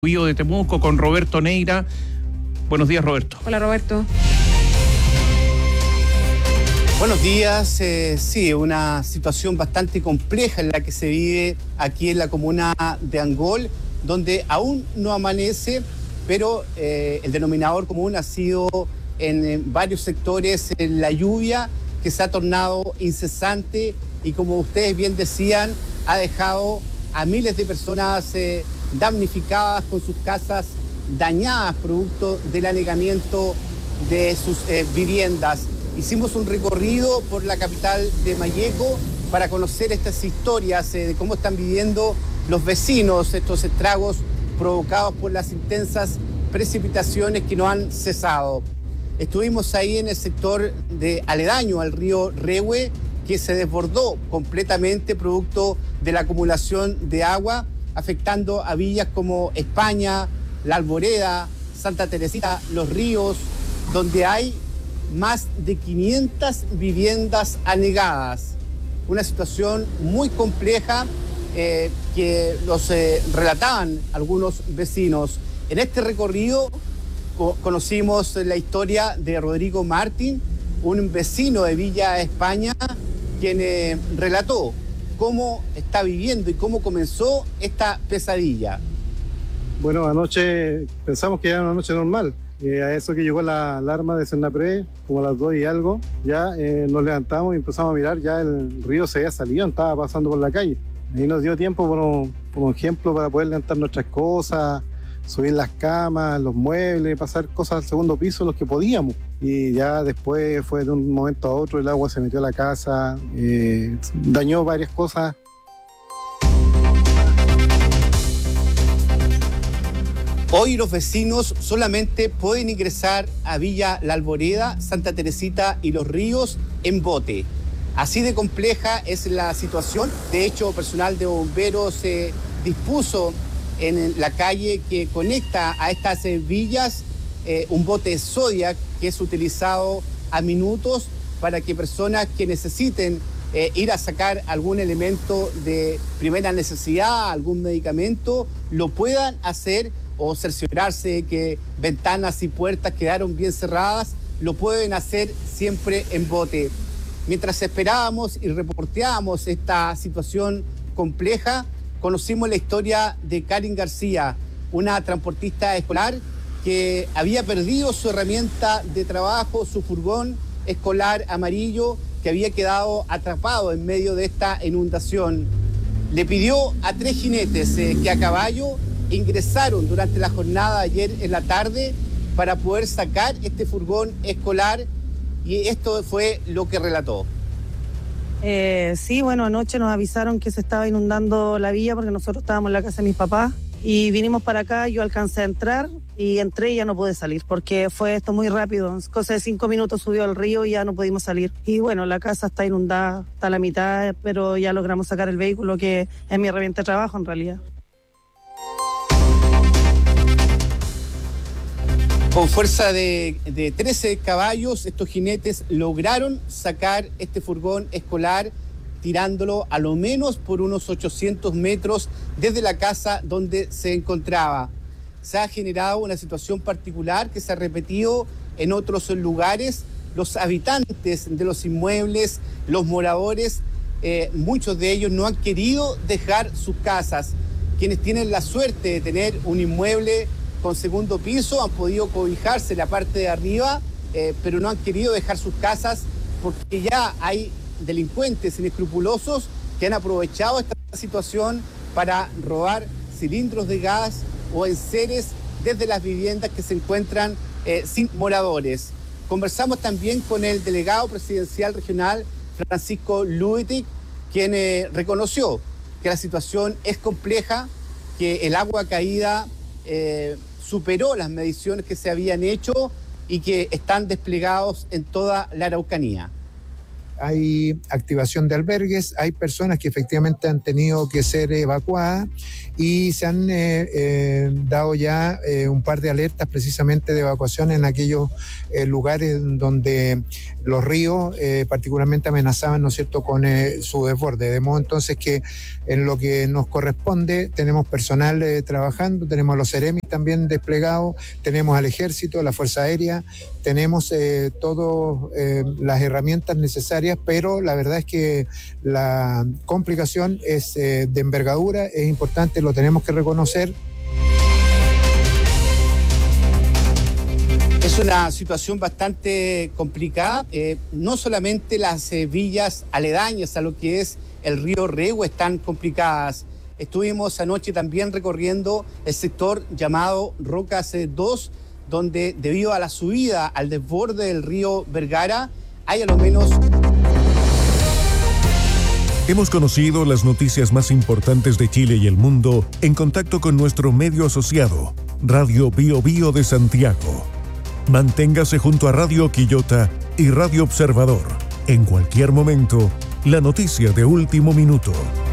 de Temuco con Roberto Neira. Buenos días, Roberto. Hola, Roberto. Buenos días. Sí, una situación bastante compleja en la que se vive aquí en la comuna de Angol, donde aún no amanece, pero el denominador común ha sido en varios sectores la lluvia que se ha tornado incesante y, como ustedes bien decían, ha dejado a miles de personas damnificadas, con sus casas dañadas producto del anegamiento de sus viviendas. Hicimos un recorrido por la capital de Malleco para conocer estas historias de cómo están viviendo los vecinos estos estragos provocados por las intensas precipitaciones que no han cesado. Estuvimos ahí en el sector de aledaño al río Rehue, que se desbordó completamente producto de la acumulación de agua, afectando a villas como España, La Alboreda, Santa Teresita, Los Ríos, donde hay más de 500 viviendas anegadas. Una situación muy compleja que los relataban algunos vecinos. En este recorrido conocimos la historia de Rodrigo Martín, un vecino de Villa España, quien relató cómo está viviendo y cómo comenzó esta pesadilla. Bueno, anoche pensamos que era una noche normal. A eso que llegó la alarma de Senapred, como a las 2 y algo, ya nos levantamos y empezamos a mirar, ya el río se había salido, estaba pasando por la calle. Ahí nos dio tiempo, por ejemplo, para poder levantar nuestras cosas, subir las camas, los muebles, pasar cosas al segundo piso, los que podíamos. Y ya después fue de un momento a otro, el agua se metió a la casa, dañó varias cosas. Hoy los vecinos solamente pueden ingresar a Villa La Alboreda, Santa Teresita y Los Ríos en bote. Así de compleja es la situación. De hecho, personal de bomberos se dispuso en la calle que conecta a estas villas un bote Zodiac que es utilizado a minutos para que personas que necesiten ir a sacar algún elemento de primera necesidad, algún medicamento, lo puedan hacer, o cerciorarse que ventanas y puertas quedaron bien cerradas, lo pueden hacer siempre en bote. Mientras esperábamos y reporteábamos esta situación compleja, conocimos la historia de Karin García, una transportista escolar que había perdido su herramienta de trabajo, su furgón escolar amarillo, que había quedado atrapado en medio de esta inundación. Le pidió a 3 jinetes que a caballo ingresaron durante la jornada de ayer en la tarde para poder sacar este furgón escolar, y esto fue lo que relató. Sí, bueno, anoche nos avisaron que se estaba inundando la villa porque nosotros estábamos en la casa de mis papás y vinimos para acá. Yo alcancé a entrar y entré y ya no pude salir porque fue esto muy rápido. Cosa de 5 minutos subió al río y ya no pudimos salir. Y bueno, la casa está inundada, está a la mitad, pero ya logramos sacar el vehículo, que es mi herramienta de trabajo en realidad. Con fuerza de 13 caballos, estos jinetes lograron sacar este furgón escolar, tirándolo a lo menos por unos 800 metros desde la casa donde se encontraba. Se ha generado una situación particular que se ha repetido en otros lugares. Los habitantes de los inmuebles, los moradores, muchos de ellos no han querido dejar sus casas. Quienes tienen la suerte de tener un inmueble con segundo piso han podido cobijarse en la parte de arriba, pero no han querido dejar sus casas porque ya hay delincuentes inescrupulosos que han aprovechado esta situación para robar cilindros de gas o enseres desde las viviendas que se encuentran sin moradores. Conversamos también con el delegado presidencial regional, Francisco Luetic, quien reconoció que la situación es compleja, que el agua caída superó las mediciones que se habían hecho y que están desplegados en toda la Araucanía. hay activación de albergues, hay personas que efectivamente han tenido que ser evacuadas y se han dado ya un par de alertas precisamente de evacuación en aquellos lugares donde los ríos particularmente amenazaban, ¿no es cierto?, con su desborde. De modo entonces que en lo que nos corresponde tenemos personal trabajando, tenemos a los Ceremis también desplegados, tenemos al Ejército, a la Fuerza Aérea, tenemos todas las herramientas necesarias, pero la verdad es que la complicación es de envergadura, es importante, lo tenemos que reconocer. Es una situación bastante complicada, no solamente las villas aledañas a lo que es el río Rehue están complicadas. Estuvimos anoche también recorriendo el sector llamado Rocas 2, donde debido a la subida al desborde del río Vergara, hay a lo menos... Hemos conocido las noticias más importantes de Chile y el mundo en contacto con nuestro medio asociado, Radio Bio Bio de Santiago. Manténgase junto a Radio Quillota y Radio Observador. En cualquier momento, la noticia de último minuto.